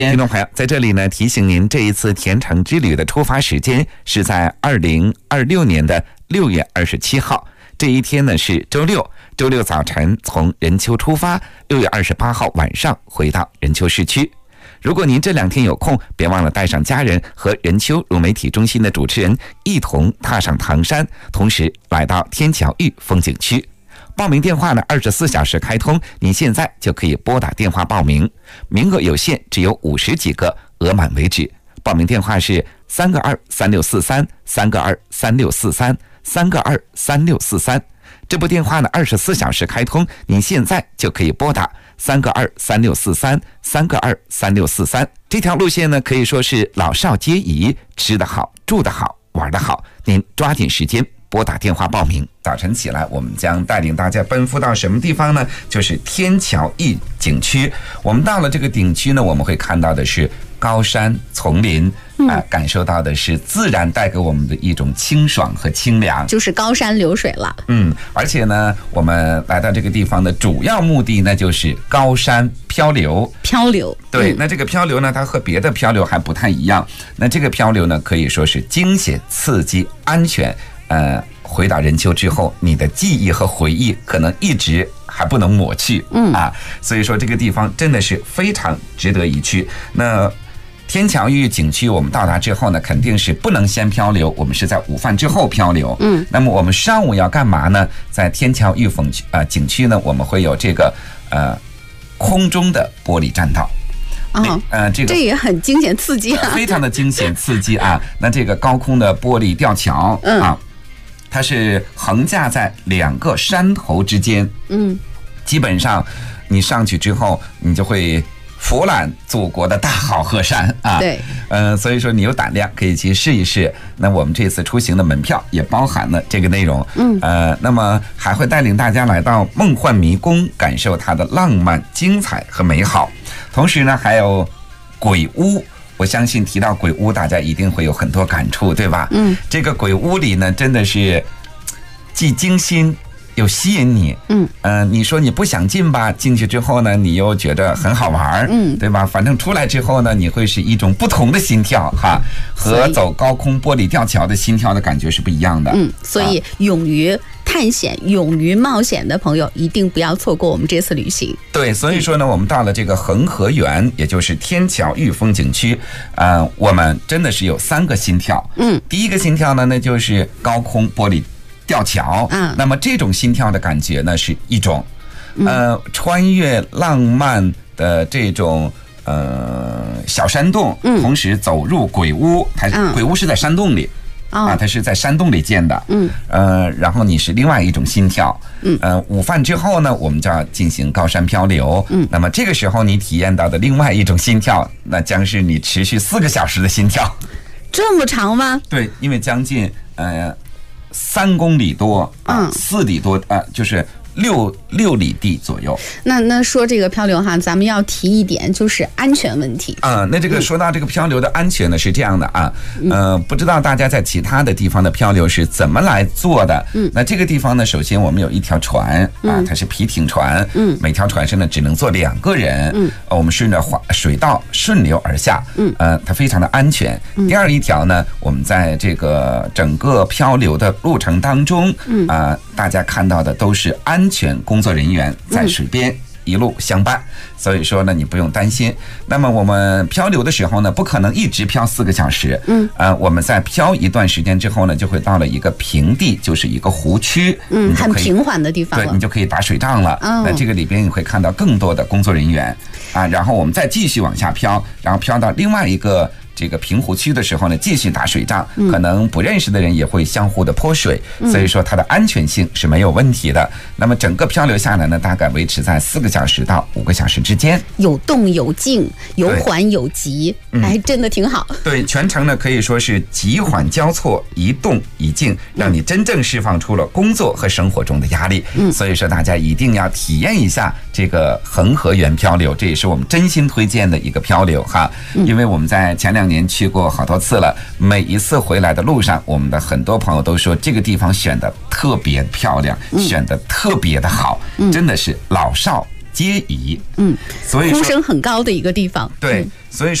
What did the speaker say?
听众朋友，在这里呢提醒您，这一次甜橙之旅的出发时间是在2026年的6月27号，这一天呢是周六，周六早晨从任丘出发，6月28号晚上回到任丘市区。如果您这2天有空，别忘了带上家人和任丘融媒体中心的主持人一同踏上唐山，同时来到天桥峪风景区。报名电话呢24小时开通，您现在就可以拨打电话报名，名额有限，只有50几个，额满为止。报名电话是3223643 3223643 3223643。这部电话呢24小时开通，您现在就可以拨打3223643 3223643。这条路线呢可以说是老少皆宜，吃得好，住得好，玩得好，您抓紧时间拨打电话报名。早晨起来，我们将带领大家奔赴到什么地方呢？就是天桥峪景区。我们到了这个景区呢，我们会看到的是高山丛林，感受到的是自然带给我们的一种清爽和清凉， 就是高山流水了。 而且呢，我们来到这个地方的主要目的呢，就是高山漂流。对，那这个漂流呢，它和别的漂流还不太一样。那这个漂流呢，可以说是惊险、刺激、安全。回到任丘之后，你的记忆和回忆可能一直还不能抹去，所以说这个地方真的是非常值得一去。那天桥峪景区我们到达之后呢，肯定是不能先漂流，我们是在午饭之后漂流。那么我们上午要干嘛呢？在天桥峪景区呢，我们会有这个空中的玻璃栈道。 这也很惊险刺激啊， 非常的惊险刺激啊！那这个高空的玻璃吊桥它是横架在2个山头之间，基本上你上去之后，你就会俯览祖国的大好河山啊！ 对， 所以说你有胆量可以去试一试。那我们这次出行的门票也包含了这个内容，那么还会带领大家来到梦幻迷宫，感受它的浪漫、精彩和美好。同时呢，还有鬼屋。我相信提到鬼屋，大家一定会有很多感触，对吧？这个鬼屋里呢，真的是既惊心又吸引你。你说你不想进吧，进去之后呢，你又觉得很好玩，对吧？反正出来之后呢，你会是一种不同的心跳哈，和走高空玻璃吊桥的心跳的感觉是不一样的。 所以勇于探险、勇于冒险的朋友，一定不要错过我们这次旅行。 对，所以说呢，我们到了这个恒河园，也就是天桥峪风景区，我们真的是有3个心跳。第一个心跳呢，那就是高空玻璃吊桥。那么这种心跳的感觉呢，是一种穿越浪漫的这种小山洞，同时走入鬼屋。鬼屋是在山洞里。它是在山洞里建的，然后你是另外一种心跳，午饭之后呢，我们就要进行高山漂流，那么这个时候你体验到的另外一种心跳，那将是你持续4个小时的心跳。 这么长吗？ 对，因为将近3公里多，4里多就是6里地左右。 那说这个漂流哈，咱们要提一点，就是安全问题那这个说到这个漂流的安全呢，是这样的啊，不知道大家在其他的地方的漂流是怎么来做的？那这个地方呢，首先我们有一条船它是皮艇船，每条船上呢只能坐2个人，我们顺着水道顺流而下，它非常的安全。第二一条呢，我们在这个整个漂流的路程当中，大家看到的都是安全工作人员在水边一路相伴，所以说呢，你不用担心。那么我们漂流的时候呢，不可能一直漂4个小时，我们在漂一段时间之后呢，就会到了一个平地，就是一个湖区， 很平缓的地方了， 对，你就可以打水仗了。那这个里边你会看到更多的工作人员然后我们再继续往下漂，然后漂到另外一个这个平湖区的时候呢，继续打水仗，可能不认识的人也会相互的泼水，所以说它的安全性是没有问题的。那么整个漂流下来呢，大概维持在4个小时到5个小时之间， 有动有静，有缓有急，真的挺好。 对，全程呢可以说是急缓交错，一动一静，让你真正释放出了工作和生活中的压力。所以说大家一定要体验一下这个恒河园漂流，这也是我们真心推荐的一个漂流哈。因为我们在前2年去过好多次了，每一次回来的路上，我们的很多朋友都说这个地方选的特别漂亮，选的特别的好，真的是老少皆宜。 嗯， 所以说呼声很高的一个地方。 对，所以